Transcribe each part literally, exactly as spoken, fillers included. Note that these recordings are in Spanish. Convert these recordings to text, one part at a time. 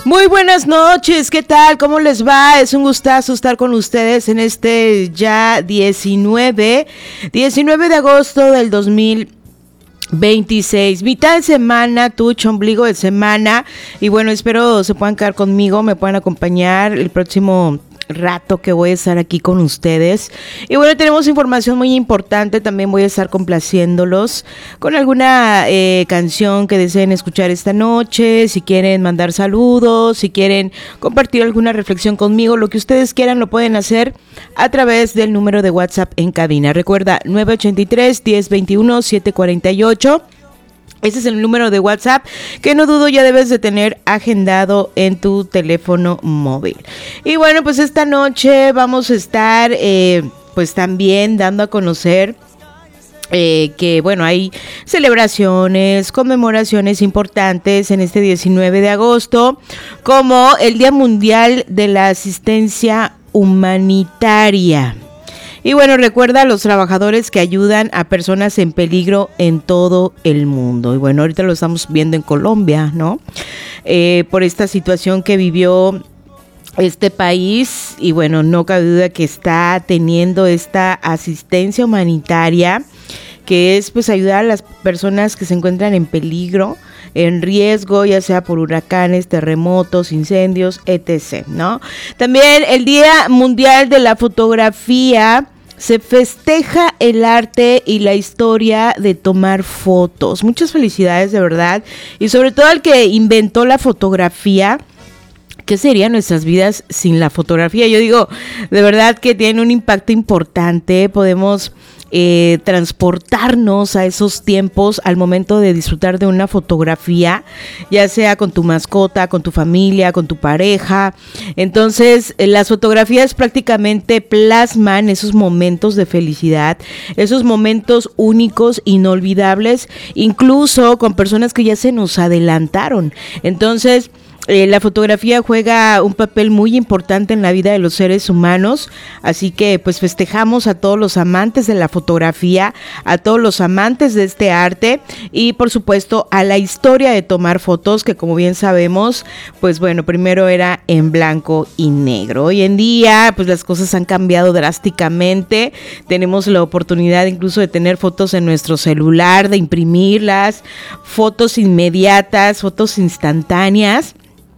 Muy buenas noches, ¿qué tal? ¿Cómo les va? Es un gustazo estar con ustedes en este ya diecinueve de agosto del dos mil veintiséis, mitad de semana, tucho, ombligo de semana, y bueno, espero se puedan quedar conmigo, me puedan acompañar el próximo rato que voy a estar aquí con ustedes. Y bueno, tenemos información muy importante, también voy a estar complaciéndolos con alguna eh, canción que deseen escuchar esta noche, si quieren mandar saludos, si quieren compartir alguna reflexión conmigo, lo que ustedes quieran lo pueden hacer a través del número de WhatsApp en cabina. Recuerda, nueve ochenta y tres, diez veintiuno, setecientos cuarenta y ocho. Ese es el número de WhatsApp que no dudo ya debes de tener agendado en tu teléfono móvil. Y bueno, pues esta noche vamos a estar eh, pues también dando a conocer Eh, que bueno, hay celebraciones, conmemoraciones importantes en este diecinueve de agosto, como el Día Mundial de la Asistencia Humanitaria. Y bueno, recuerda a los trabajadores que ayudan a personas en peligro en todo el mundo. Y bueno, ahorita lo estamos viendo en Colombia, ¿no? Eh, por esta situación que vivió este país, y bueno, no cabe duda que está teniendo esta asistencia humanitaria, que es pues ayudar a las personas que se encuentran en peligro, en riesgo, ya sea por huracanes, terremotos, incendios, etcétera, ¿no? También el Día Mundial de la Fotografía. Se festeja el arte y la historia de tomar fotos. Muchas felicidades, de verdad. Y sobre todo al que inventó la fotografía. ¿Qué serían nuestras vidas sin la fotografía? Yo digo, de verdad que tiene un impacto importante. Podemos eh, transportarnos a esos tiempos al momento de disfrutar de una fotografía, ya sea con tu mascota, con tu familia, con tu pareja. Entonces, eh, las fotografías prácticamente plasman esos momentos de felicidad, esos momentos únicos, inolvidables, incluso con personas que ya se nos adelantaron. Entonces, Eh, la fotografía juega un papel muy importante en la vida de los seres humanos, así que pues festejamos a todos los amantes de la fotografía, a todos los amantes de este arte y por supuesto a la historia de tomar fotos, que como bien sabemos, pues bueno, primero era en blanco y negro. Hoy en día pues las cosas han cambiado drásticamente, tenemos la oportunidad incluso de tener fotos en nuestro celular, de imprimirlas, fotos inmediatas, fotos instantáneas.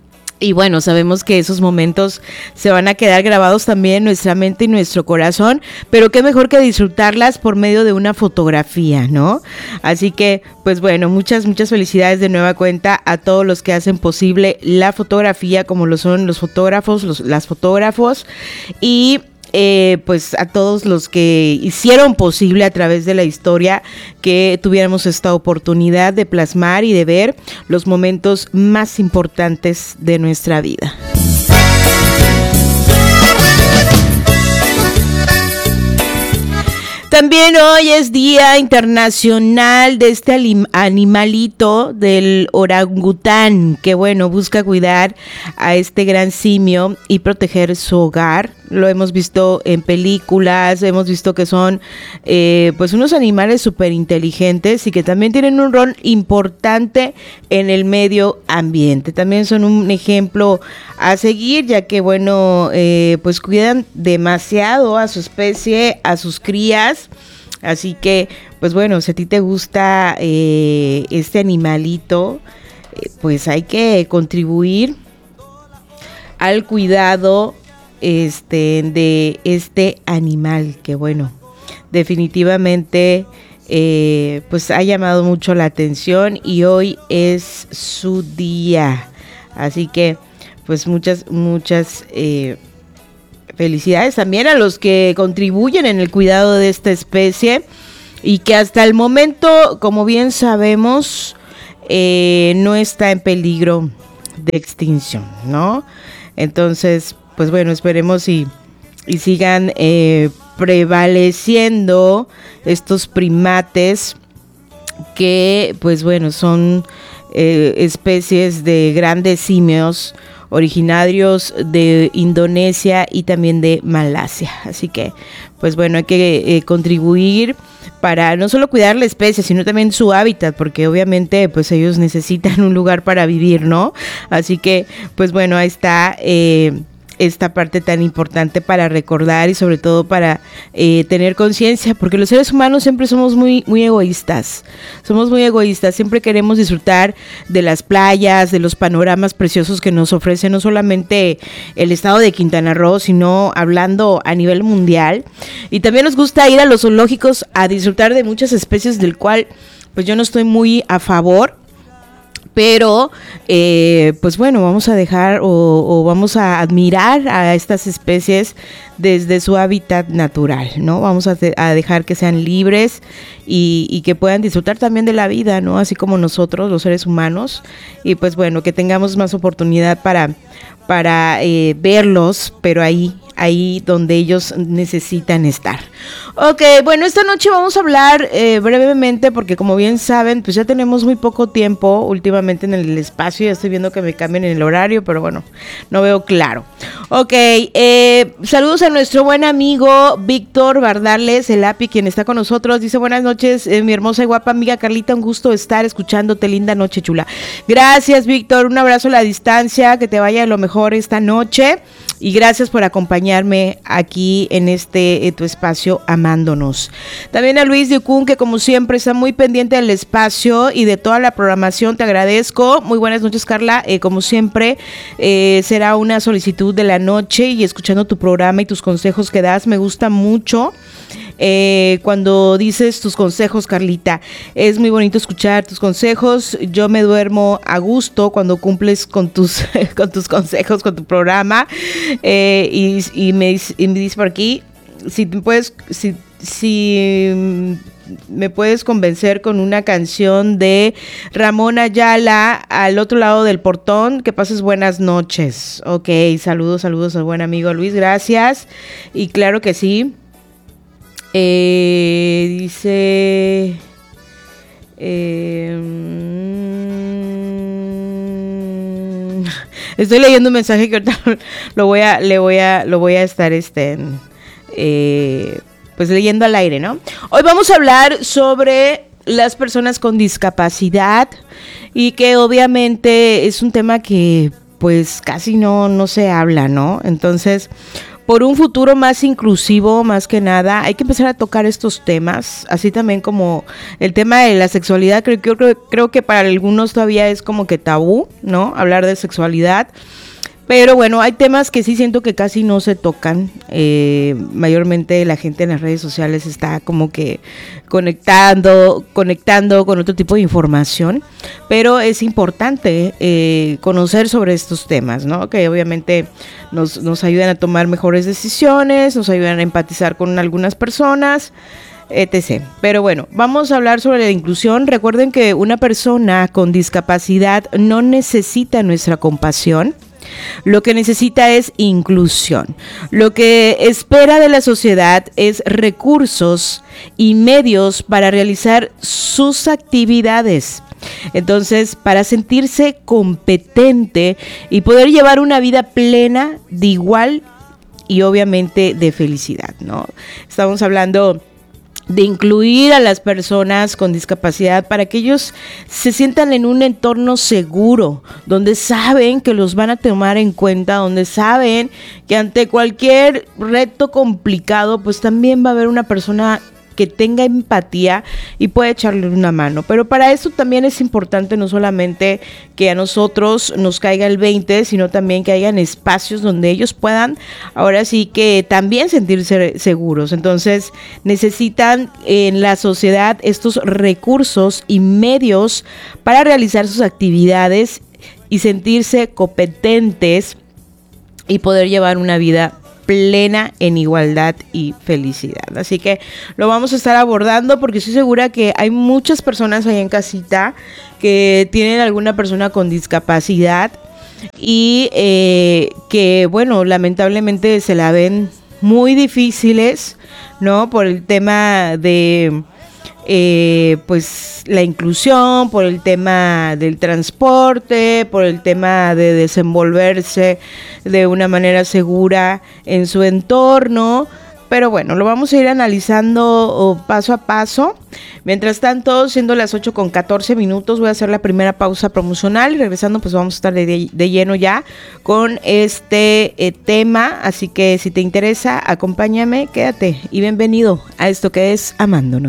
Y bueno, sabemos que esos momentos se van a quedar grabados también en nuestra mente y nuestro corazón, pero qué mejor que disfrutarlas por medio de una fotografía, ¿no? Así que, pues bueno, muchas, muchas felicidades de nueva cuenta a todos los que hacen posible la fotografía, como lo son los fotógrafos, los, las fotógrafos, y Eh, pues a todos los que hicieron posible a través de la historia que tuviéramos esta oportunidad de plasmar y de ver los momentos más importantes de nuestra vida. También hoy es Día Internacional de este animalito, del orangután, que bueno, busca cuidar a este gran simio y proteger su hogar. Lo hemos visto en películas, hemos visto que son eh, pues unos animales súper inteligentes y que también tienen un rol importante en el medio ambiente. También son un ejemplo a seguir, ya que bueno, eh, pues cuidan demasiado a su especie, a sus crías. Así que, pues bueno, si a ti te gusta eh, este animalito, eh, pues hay que contribuir al cuidado este de este animal, que bueno, definitivamente eh, pues ha llamado mucho la atención y hoy es su día. Así que, pues muchas, muchas eh, felicidades también a los que contribuyen en el cuidado de esta especie y que hasta el momento, como bien sabemos, eh, no está en peligro de extinción, ¿no? Entonces, pues bueno, esperemos y, y sigan eh, prevaleciendo estos primates que, pues bueno, son eh, especies de grandes simios originarios de Indonesia y también de Malasia. Así que, pues bueno, hay que eh, contribuir para no solo cuidar la especie, sino también su hábitat, porque obviamente pues ellos necesitan un lugar para vivir, ¿no? Así que, pues bueno, ahí está eh, esta parte tan importante para recordar y sobre todo para eh, tener conciencia, porque los seres humanos siempre somos muy, muy egoístas, somos muy egoístas, siempre queremos disfrutar de las playas, de los panoramas preciosos que nos ofrece no solamente el estado de Quintana Roo, sino hablando a nivel mundial, y también nos gusta ir a los zoológicos a disfrutar de muchas especies del cual pues yo no estoy muy a favor. Pero, eh, pues bueno, vamos a dejar o, o vamos a admirar a estas especies desde su hábitat natural, ¿no? Vamos a, de, a dejar que sean libres y, y que puedan disfrutar también de la vida, ¿no? Así como nosotros, los seres humanos. Y pues bueno, que tengamos más oportunidad para, para eh, verlos, pero ahí, ahí donde ellos necesitan estar. Ok, bueno, esta noche vamos a hablar eh, brevemente, porque como bien saben, pues ya tenemos muy poco tiempo últimamente en el espacio. Ya estoy viendo que me cambian el horario, pero bueno, no veo claro. Ok, eh, saludos a nuestro buen amigo Víctor Bardales, el A P I, quien está con nosotros. Dice, buenas noches, eh, mi hermosa y guapa amiga Carlita, un gusto estar escuchándote, linda noche chula. Gracias, Víctor, un abrazo a la distancia, que te vaya lo mejor esta noche. Y gracias por acompañarme aquí en este eh, tu espacio Amándonos. También a Luis de Ucún, que como siempre está muy pendiente del espacio y de toda la programación, te agradezco. Muy buenas noches, Carla. Eh, como siempre, eh, será una solicitud de la noche y escuchando tu programa y tus consejos que das, me gusta mucho. Eh, cuando dices tus consejos, Carlita, es muy bonito escuchar tus consejos. Yo me duermo a gusto cuando cumples con tus con tus consejos, con tu programa. Eh, y, y, me, y me dice por aquí, si me puedes, si, si me puedes convencer con una canción de Ramón Ayala, Al otro lado del portón, que pases buenas noches. Ok, saludos, saludos al buen amigo Luis, gracias. Y claro que sí. Eh, dice eh, estoy leyendo un mensaje que ahorita lo voy a le voy a lo voy a estar este eh, pues leyendo al aire, ¿no? Hoy vamos a hablar sobre las personas con discapacidad, y que obviamente es un tema que pues casi no no se habla, ¿no? Entonces, por un futuro más inclusivo, más que nada, hay que empezar a tocar estos temas, así también como el tema de la sexualidad. Creo, creo, creo que para algunos todavía es como que tabú, ¿no? Hablar de sexualidad. Pero bueno, hay temas que sí siento que casi no se tocan. Eh, mayormente la gente en las redes sociales está como que conectando, conectando con otro tipo de información. Pero es importante eh, conocer sobre estos temas, ¿no? Que obviamente nos, nos ayudan a tomar mejores decisiones, nos ayudan a empatizar con algunas personas, etcétera. Pero bueno, vamos a hablar sobre la inclusión. Recuerden que una persona con discapacidad no necesita nuestra compasión. Lo que necesita es inclusión. Lo que espera de la sociedad es recursos y medios para realizar sus actividades. Entonces, para sentirse competente y poder llevar una vida plena, de igual y obviamente de felicidad, ¿no? Estamos hablando de incluir a las personas con discapacidad para que ellos se sientan en un entorno seguro, donde saben que los van a tomar en cuenta, donde saben que ante cualquier reto complicado, pues también va a haber una persona que tenga empatía y puede echarle una mano. Pero para eso también es importante no solamente que a nosotros nos caiga el veinte, sino también que hayan espacios donde ellos puedan ahora sí que también sentirse seguros. Entonces necesitan en la sociedad estos recursos y medios para realizar sus actividades y sentirse competentes y poder llevar una vida plena en igualdad y felicidad. Así que lo vamos a estar abordando porque estoy segura que hay muchas personas ahí en casita que tienen alguna persona con discapacidad y eh, que, bueno, lamentablemente se la ven muy difíciles, ¿no? Por el tema de eh, pues la inclusión, por el tema del transporte, por el tema de desenvolverse de una manera segura en su entorno. Pero bueno, lo vamos a ir analizando paso a paso. Mientras tanto, siendo las ocho con catorce minutos, voy a hacer la primera pausa promocional y regresando pues vamos a estar de, de lleno ya con este eh, tema. Así que si te interesa, acompáñame, quédate y bienvenido a esto que es Amándonos.